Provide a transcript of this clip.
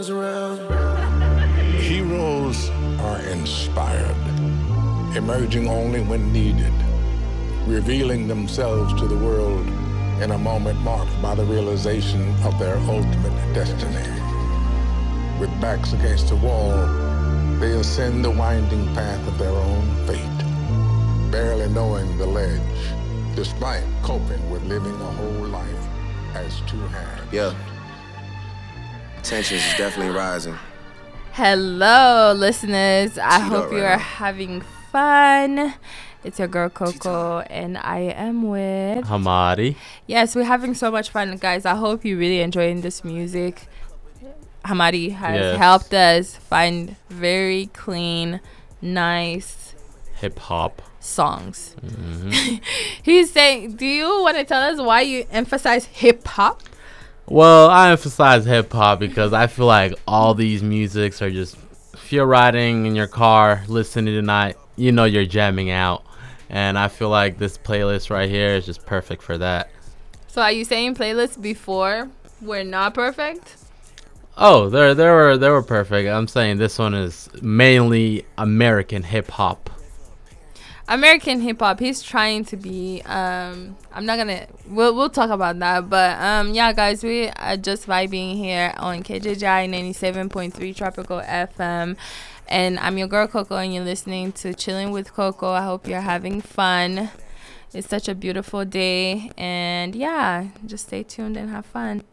Heroes are inspired, emerging only when needed, revealing themselves to the world in a moment marked by the realization of their ultimate destiny. With backs against the wall, they ascend the winding path of their own fate, barely knowing the ledge, despite coping with living a whole life as two hands. Yeah. Tensions is definitely rising. Hello, listeners. I hope right you are now. having fun. It's your girl Coco, and I am with Hamadi. Yes, we're having so much fun, guys. I hope you're really enjoying this music. Hamadi has helped us find very clean, nice Hip hop songs. He's saying, do you want to tell us why you emphasize hip hop? Well, I emphasize hip hop because I feel like all these musics are just, if you're riding in your car listening tonight, you know you're jamming out. And I feel like this playlist right here is just perfect for that. So are you saying playlists before were not perfect? Oh, they were perfect. I'm saying this one is mainly American hip hop. American hip hop. He's trying to be. I'm not gonna. We'll talk about that. But yeah, guys, we are just vibing here on KJJ 97.3 Tropical FM, and I'm your girl Coco, and you're listening to Chilling with Coco. I hope you're having fun. It's such a beautiful day, and yeah, just stay tuned and have fun.